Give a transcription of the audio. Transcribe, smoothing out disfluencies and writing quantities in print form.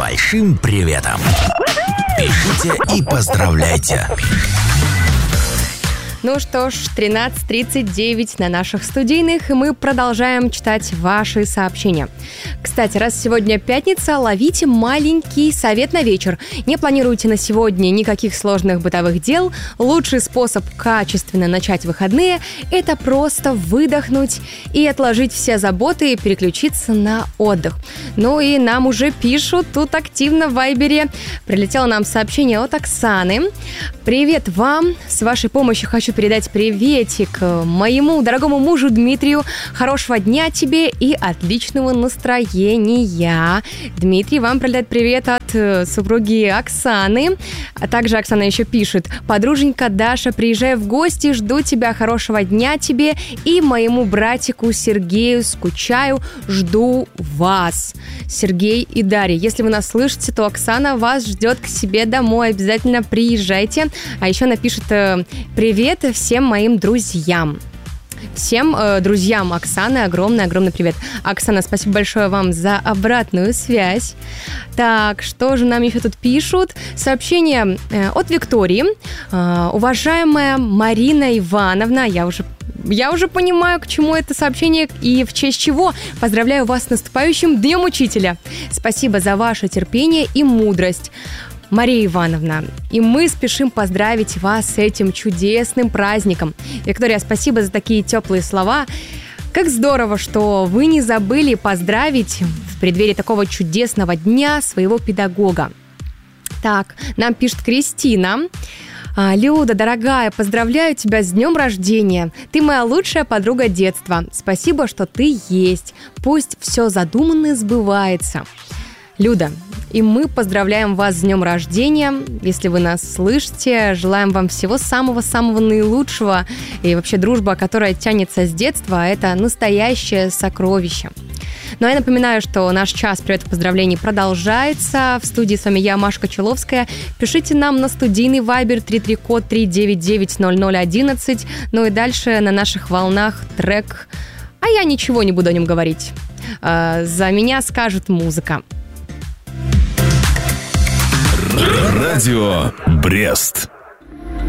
большим приветом. Пишите и поздравляйте. Ну что ж, 13:39 на наших студийных, и мы продолжаем читать ваши сообщения. Кстати, раз сегодня пятница, ловите маленький совет на вечер. Не планируйте на сегодня никаких сложных бытовых дел. Лучший способ качественно начать выходные – это просто выдохнуть и отложить все заботы и переключиться на отдых. Ну и нам уже пишут тут активно в Вайбере. Прилетело нам сообщение от Оксаны. Привет вам, с вашей помощью хочу передать приветик моему дорогому мужу Дмитрию. Хорошего дня тебе и отличного настроения. Дмитрий, вам прилетает привет от супруги Оксаны. А также Оксана еще пишет: подруженька Даша, приезжай в гости, жду тебя, хорошего дня тебе и моему братику Сергею, скучаю, жду вас. Сергей и Дарья, если вы нас слышите, то Оксана вас ждет к себе домой, обязательно приезжайте. А еще напишет: привет всем моим друзьям. Всем друзьям Оксаны огромный привет. Оксана, спасибо большое вам за обратную связь. Так, что же нам еще тут пишут? Сообщение от Виктории. Уважаемая Марина Ивановна, я уже понимаю, к чему это сообщение и в честь чего. Поздравляю вас с наступающим Днем Учителя. Спасибо за ваше терпение и мудрость, Мария Ивановна, и мы спешим поздравить вас с этим чудесным праздником. Виктория, спасибо за такие теплые слова. Как здорово, что вы не забыли поздравить в преддверии такого чудесного дня своего педагога. Так, нам пишет Кристина. Люда, дорогая, поздравляю тебя с днем рождения. Ты моя лучшая подруга детства. Спасибо, что ты есть. Пусть все задуманное сбывается. Люда, и мы поздравляем вас с днем рождения. Если вы нас слышите, желаем вам всего самого-самого наилучшего. И вообще дружба, которая тянется с детства, это настоящее сокровище. Ну а я напоминаю, что наш час приветов и поздравлений продолжается. В студии с вами я, Машка Чуловская. Пишите нам на студийный Вайбер 33-код 399-0011. Ну и дальше на наших волнах трек, а я ничего не буду о нем говорить. За меня скажет музыка. Радио Брест.